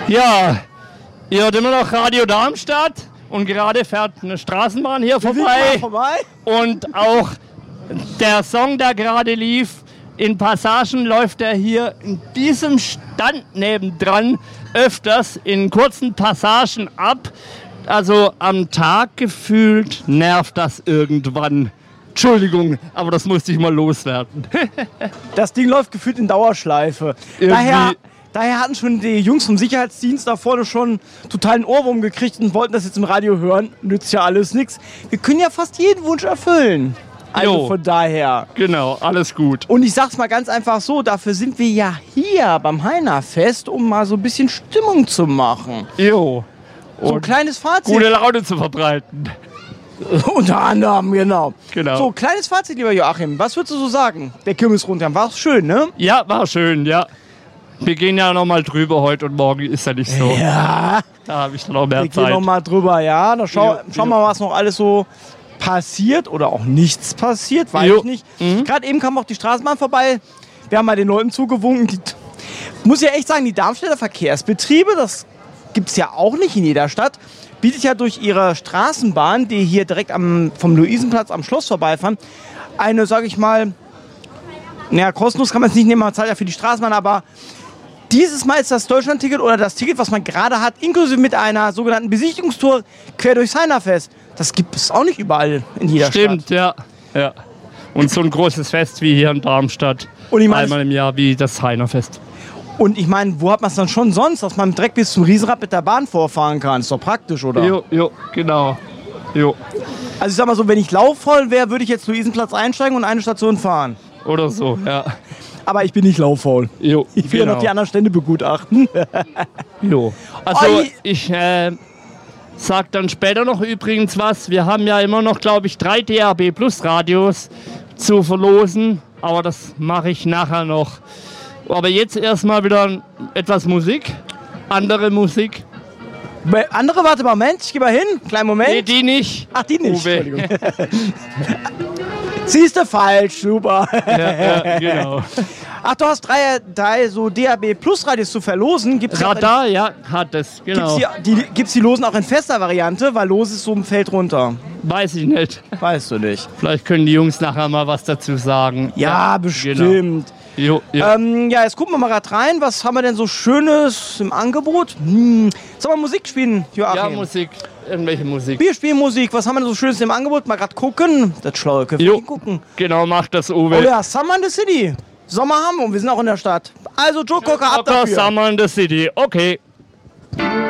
Ja, ihr hört immer noch Radio Darmstadt und gerade fährt eine Straßenbahn hier vorbei. Und auch der Song, der gerade lief, in Passagen läuft er hier in diesem Stand nebendran öfters in kurzen Passagen ab. Also am Tag gefühlt nervt das irgendwann. Entschuldigung, aber das musste ich mal loswerden. Das Ding läuft gefühlt in Dauerschleife. Daher hatten schon die Jungs vom Sicherheitsdienst da vorne schon totalen Ohrwurm gekriegt und wollten das jetzt im Radio hören. Nützt ja alles nichts. Wir können ja fast jeden Wunsch erfüllen. Also von daher. Genau, alles gut. Und ich sag's mal ganz einfach so, dafür sind wir ja hier beim Heinerfest, um mal so ein bisschen Stimmung zu machen. Jo. So ein kleines Fazit. Gute Laune zu verbreiten. Unter anderem, genau. Genau. So, kleines Fazit, lieber Joachim. Was würdest du so sagen? Der Kirmesrundgang, war schön, ne? Ja, war schön, ja. Wir gehen ja noch mal drüber heute und morgen ist ja nicht so. Ja. Da habe ich dann noch mehr Zeit. Wir gehen noch mal drüber, ja. Dann schauen wir mal, was noch alles so passiert oder auch nichts passiert, weiß ich nicht. Gerade eben kam auch die Straßenbahn vorbei. Wir haben mal den Leuten zugewunken. Muss ja echt sagen, die Darmstädter Verkehrsbetriebe, das gibt es ja auch nicht in jeder Stadt, bietet ja durch ihre Straßenbahn, die hier direkt vom Luisenplatz am Schloss vorbeifahren, eine, sage ich mal, naja, kostenlos kann man es nicht nehmen, man zahlt ja für die Straßenbahn, aber dieses Mal ist das Deutschland-Ticket oder das Ticket, was man gerade hat, inklusive mit einer sogenannten Besichtigungstour quer durchs Heinerfest. Das gibt es auch nicht überall in jeder Stadt. Stimmt, ja. Und so ein großes Fest wie hier in Darmstadt, einmal im Jahr wie das Heinerfest. Und ich meine, wo hat man es dann schon sonst, dass man direkt bis zum Riesenrad mit der Bahn vorfahren kann? Ist doch praktisch, oder? Jo, genau. Jo. Also ich sag mal so, wenn ich laufvoll wäre, würde ich jetzt Luisenplatz einsteigen und eine Station fahren. Oder so, ja. Aber ich bin nicht lauffaul. Jo, ich will ja noch die anderen Stände begutachten. Jo. Also ich sag dann später noch übrigens was. Wir haben ja immer noch, glaube ich, 3 DAB Plus Radios zu verlosen. Aber das mache ich nachher noch. Aber jetzt erstmal wieder etwas Musik. Andere Musik. Andere, warte, Moment, ich geh mal hin. Kleinen Moment. Nee, die nicht. Ach, die nicht. Uwe. Entschuldigung. Siehst du, falsch, super. Ja, genau. Ach, du hast 3 so DAB Plus Radios zu verlosen. Gibt's Radar, ja, hat es, genau. Gibt's die Losen auch in fester Variante, weil Los ist so im Feld runter? Weiß ich nicht. Weißt du nicht. Vielleicht können die Jungs nachher mal was dazu sagen. Ja, bestimmt. Genau. Jo. Ja, jetzt gucken wir mal gerade rein. Was haben wir denn so Schönes im Angebot? Sollen wir Musik spielen, Joachim? Ja, Musik. Irgendwelche Musik. Wir spielen Musik. Was haben wir denn so Schönes im Angebot? Mal gerade gucken. Das Schlaue können wir gucken. Genau, macht das, Uwe. Oh ja, Summer in the City. Sommer haben wir und wir sind auch in der Stadt. Also Joe Cocker, ab dafür. Summer in the City, okay.